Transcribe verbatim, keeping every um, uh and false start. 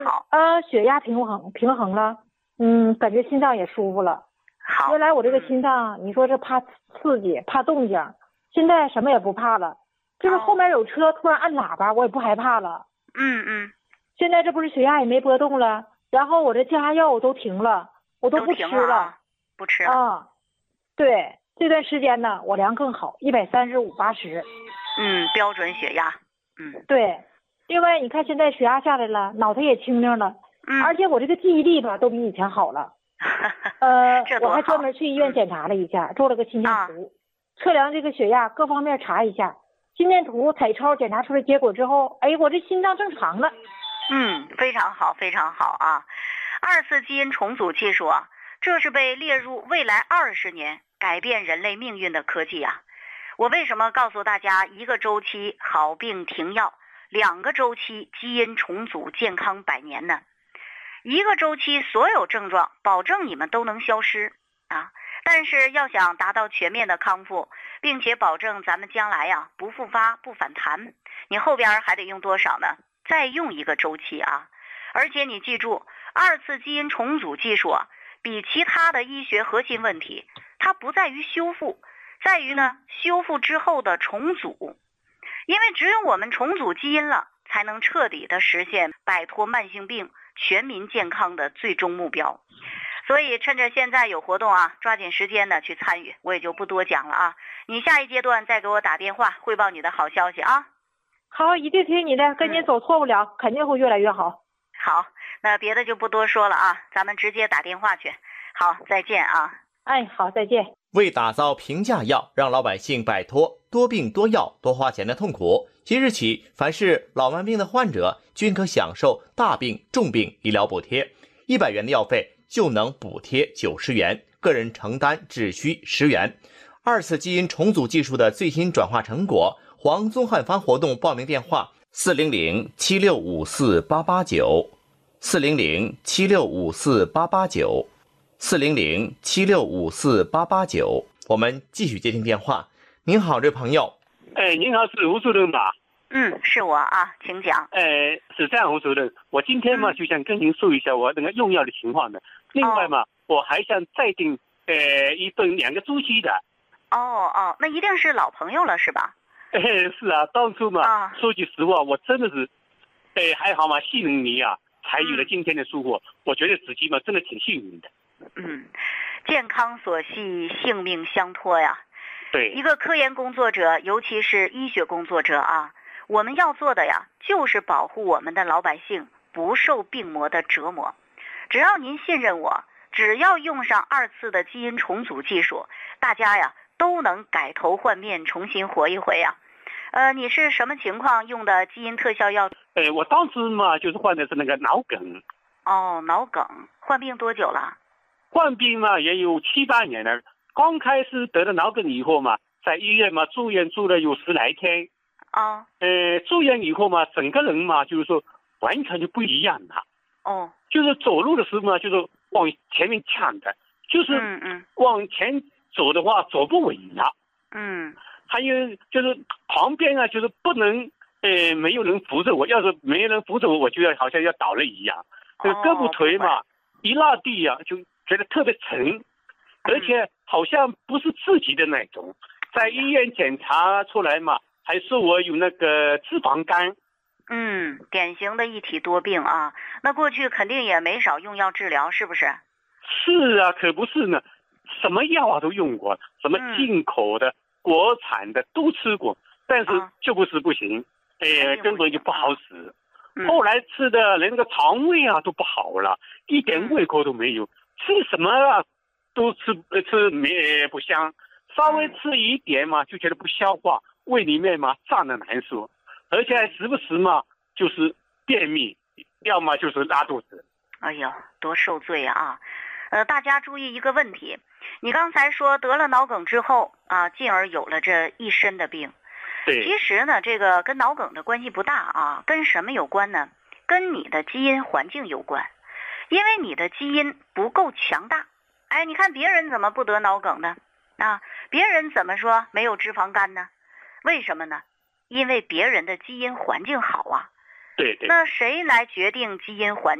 好， 呃，血压平衡平衡了，嗯，感觉心脏也舒服了。 好。 原来我这个心脏，你说这怕刺激，怕动静，现在什么也不怕了。就是后面有车突然按喇叭，我也不害怕了。 嗯嗯。 现在这不是血压也没波动了，然后我这降压药我都停了，我都不吃了。 啊、不吃了。 啊，对，这段时间呢，我量更好，一百三十五八十。 嗯，标准血压。嗯， 对。另外，你看现在血压下来了，脑袋也清静了， 嗯， 而且我这个记忆力吧都比以前好了。呃，我还专门去医院检查了一下，嗯、做了个心电图，啊、测量这个血压各方面查一下。心电图、彩超检查出来结果之后，哎，我这心脏正常了。 嗯，非常好，非常好啊！二次基因重组技术啊，这是被列入未来二十年改变人类命运的科技啊！我为什么告诉大家一个周期好病停药，两个周期基因重组健康百年呢？一个周期所有症状保证你们都能消失啊！但是要想达到全面的康复，并且保证咱们将来呀、啊、不复发不反弹，你后边还得用多少呢？再用一个周期啊！而且你记住，二次基因重组技术啊，比其他的医学核心问题，它不在于修复，在于呢修复之后的重组。因为只有我们重组基因了，才能彻底的实现摆脱慢性病、全民健康的最终目标。所以趁着现在有活动啊，抓紧时间的去参与，我也就不多讲了啊。你下一阶段再给我打电话汇报你的好消息啊。 好，一定听你的，跟你走错不了，嗯、肯定会越来越好。 好，那别的就不多说了啊，咱们直接打电话去。好，再见啊。 哎，好，再见。 为打造平价药，让老百姓摆脱多病多药多花钱的痛苦，即日起，凡是老慢病的患者均可享受大病重病医疗补贴，一百元的药费就能补贴九十元，个人承担只需十元。二次基因重组技术的最新转化成果，黄宗汉方活动报名电话：四零零七六五四八八九，四零零七六五四八八九，四零零七六五四八八九。我们继续接听电话。您好，这朋友。 哎，您好，是吴主任吧？ 嗯，是我啊，请讲。 哎，是这样，吴主任，我今天嘛、嗯、就想跟您说一下我那个用药的情况的。另外嘛，哦、我还想再订呃一份两个周期的。 哦哦，那一定是老朋友了是吧？ 哎，是啊，当初嘛，啊、说句实话，我真的是，哎，还好嘛，信任你啊，才有了今天的收获。嗯、我觉得自己嘛，真的挺幸运的。 嗯，健康所系，性命相托呀。 对， 一个科研工作者，尤其是医学工作者啊，我们要做的呀，就是保护我们的老百姓不受病魔的折磨。只要您信任我，只要用上二次的基因重组技术，大家呀都能改头换面，重新活一回呀。呃，你是什么情况用的基因特效药？ 哎，我当时嘛就是患的是那个脑梗。 哦，脑梗，患病多久了？ 患病嘛也有七八年了。刚开始得了脑梗以后嘛，在医院嘛住院住了有十来天。 哦。 呃，住院以后嘛，整个人嘛就是说完全就不一样了。 哦。 就是走路的时候嘛，就是往前面呛的，就是嗯嗯往前走的话走不稳了。 嗯。 还有就是旁边啊，就是不能呃没有人扶着我，要是没有人扶着我，我就要好像要倒了一样。这个胳膊腿嘛一落地啊，就觉得特别沉。而且好像不是自己的那种，在医院检查出来嘛，还说我有那个脂肪肝。 嗯，典型的一体多病啊。那过去肯定也没少用药治疗，是不是？ 是啊，可不是呢，什么药啊都用过，什么进口的、嗯、国产的都吃过，但是就不是不行，哎、啊，根本就不好使。嗯、后来吃的连那个肠胃啊都不好了，一点胃口都没有，吃什么啊都吃吃没不香，稍微吃一点嘛就觉得不消化，胃里面嘛胀得难受，而且还时不时嘛就是便秘，要么就是拉肚子。 哎呦，多受罪啊！呃，大家注意一个问题，你刚才说得了脑梗之后啊，进而有了这一身的病。 对， 其实呢，这个跟脑梗的关系不大啊，跟什么有关呢？跟你的基因环境有关，因为你的基因不够强大。哎，你看别人怎么不得脑梗呢？啊，别人怎么说没有脂肪肝呢？为什么呢？因为别人的基因环境好啊。 对对。 那谁来决定基因环